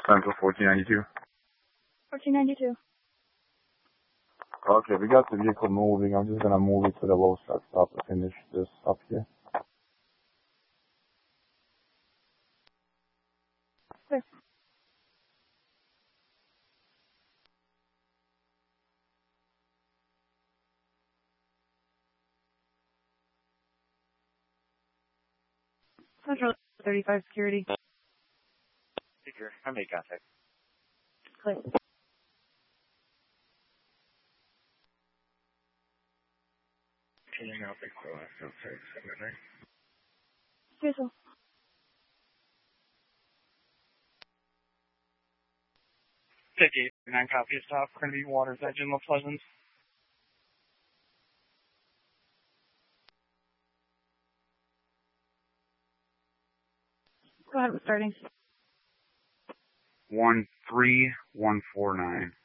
Central 1492. 1492. Okay, we got the vehicle moving. I'm just going to move it to the low start stop to finish this up here. Clear. Central 35 security. Secure. I made contact. Clear. Changing out the last outside. Cecil. Ticket. 9 copy of stop. Going to be Water's Edge in La Pleasant. Go ahead with starting. 13149.